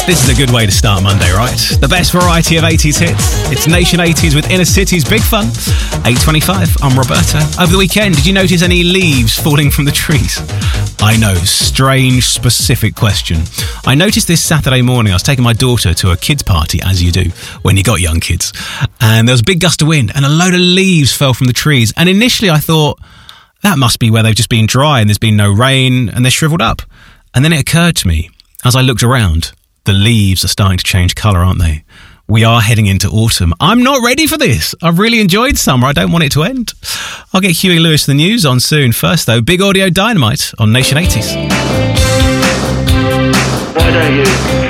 This is a good way to start Monday, right? The best variety of 80s hits. It's Nation 80s with Inner City's Big Fun. 8:25, I'm Roberto. Over the weekend, did you notice any leaves falling from the trees? I know, strange, specific question. I noticed this Saturday morning, I was taking my daughter to a kids' party, as you do when you got young kids. And there was a big gust of wind and a load of leaves fell from the trees. And initially I thought, that must be where they've just been dry and there's been no rain and they're shriveled up. And then it occurred to me, as I looked around, the leaves are starting to change colour, aren't they? We are heading into autumn. I'm not ready for this. I've really enjoyed summer. I don't want it to end. I'll get Huey Lewis the news on soon. First, though, Big Audio Dynamite on Nation 80s. Why don't you